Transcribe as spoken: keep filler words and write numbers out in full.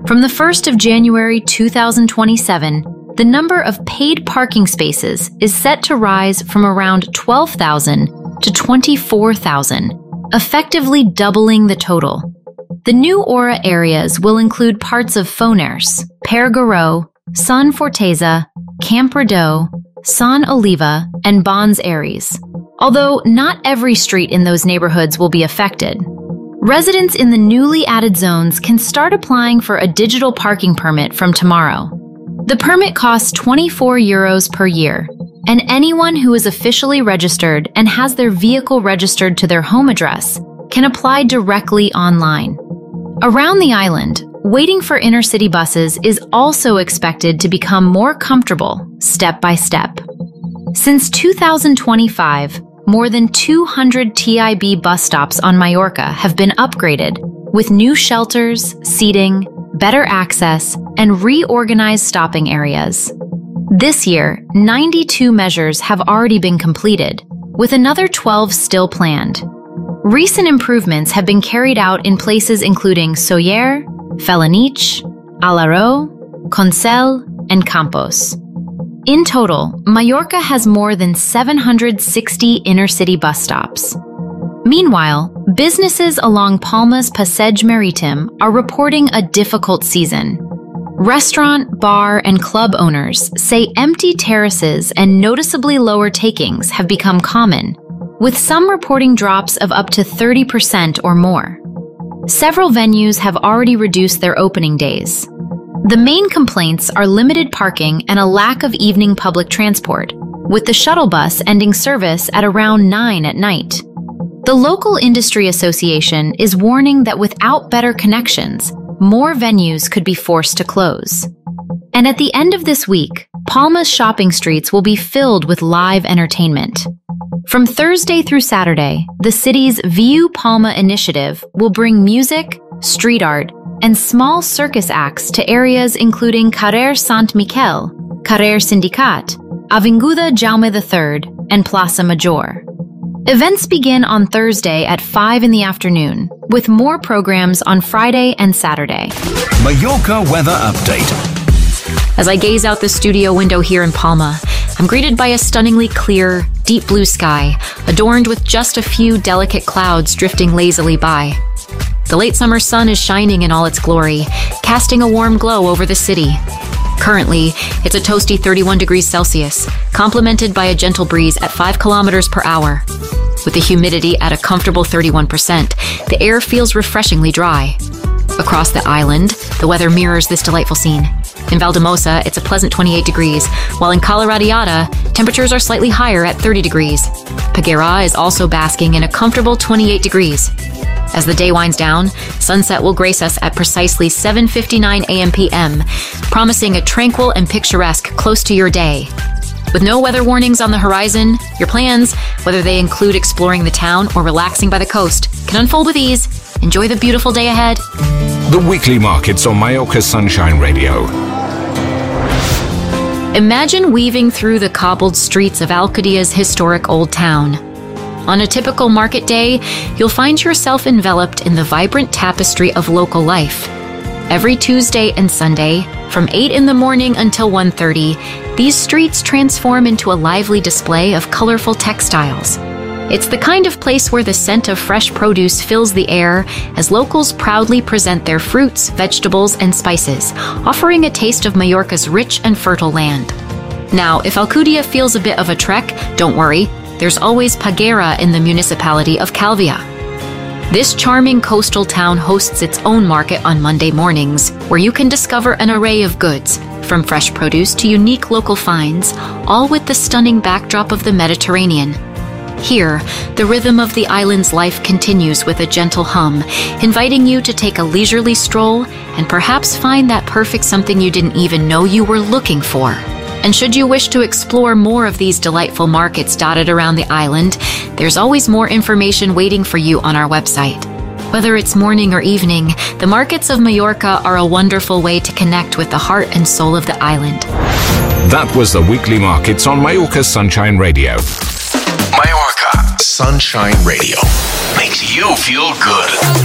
From the first of January two thousand twenty-seven, the number of paid parking spaces is set to rise from around twelve thousand to twenty-four thousand, effectively doubling the total. The new Aura areas will include parts of Foners, Pere Goriot, San Forteza, Camp Rideau, San Oliva, and Bons Aires. Although not every street in those neighborhoods will be affected. Residents in the newly added zones can start applying for a digital parking permit from tomorrow. The permit costs twenty-four euros per year, and anyone who is officially registered and has their vehicle registered to their home address can apply directly online. Around the island, waiting for inner-city buses is also expected to become more comfortable step by step. Since two thousand twenty-five, more than two hundred T I B bus stops on Mallorca have been upgraded with new shelters, seating, better access, and reorganized stopping areas. This year, ninety-two measures have already been completed, with another twelve still planned. Recent improvements have been carried out in places including Sóller, Felanich, Alaró, Consell, and Campos. In total, Mallorca has more than seven hundred sixty inner-city bus stops. Meanwhile, businesses along Palma's Passeig Marítim are reporting a difficult season. Restaurant, bar, and club owners say empty terraces and noticeably lower takings have become common, with some reporting drops of up to thirty percent or more. Several venues have already reduced their opening days. The main complaints are limited parking and a lack of evening public transport, with the shuttle bus ending service at around nine at night. The local industry association is warning that without better connections, more venues could be forced to close. And at the end of this week, Palma's shopping streets will be filled with live entertainment. From Thursday through Saturday, the city's View Palma initiative will bring music, street art, and small circus acts to areas including Carrer Sant Miquel, Carrer Sindicat, Avinguda Jaume the third, and Plaça Major. Events begin on Thursday at five in the afternoon, with more programs on Friday and Saturday. Mallorca weather update. As I gaze out the studio window here in Palma, I'm greeted by a stunningly clear, deep blue sky, adorned with just a few delicate clouds drifting lazily by. The late summer sun is shining in all its glory, casting a warm glow over the city. Currently, it's a toasty thirty-one degrees Celsius, complemented by a gentle breeze at five kilometers per hour. With the humidity at a comfortable thirty-one percent, the air feels refreshingly dry. Across the island, the weather mirrors this delightful scene. In Valdemosa, it's a pleasant twenty-eight degrees, while in Cala Radiata, temperatures are slightly higher at thirty degrees. Peguera is also basking in a comfortable twenty-eight degrees. As the day winds down, sunset will grace us at precisely seven fifty-nine a m p m, promising a tranquil and picturesque close to your day. With no weather warnings on the horizon, your plans, whether they include exploring the town or relaxing by the coast, can unfold with ease. Enjoy the beautiful day ahead. The weekly markets on Mallorca Sunshine Radio. Imagine weaving through the cobbled streets of Alcadia's historic old town. On a typical market day, you'll find yourself enveloped in the vibrant tapestry of local life. Every Tuesday and Sunday, from eight in the morning until one thirty, these streets transform into a lively display of colorful textiles. It's the kind of place where the scent of fresh produce fills the air as locals proudly present their fruits, vegetables, and spices, offering a taste of Mallorca's rich and fertile land. Now, if Alcudia feels a bit of a trek, don't worry. There's always Peguera in the municipality of Calvia. This charming coastal town hosts its own market on Monday mornings, where you can discover an array of goods, from fresh produce to unique local finds, all with the stunning backdrop of the Mediterranean. Here, the rhythm of the island's life continues with a gentle hum, inviting you to take a leisurely stroll and perhaps find that perfect something you didn't even know you were looking for. And should you wish to explore more of these delightful markets dotted around the island, there's always more information waiting for you on our website. Whether it's morning or evening, the markets of Mallorca are a wonderful way to connect with the heart and soul of the island. That was the weekly markets on Mallorca Sunshine Radio. Mallorca Sunshine Radio makes you feel good.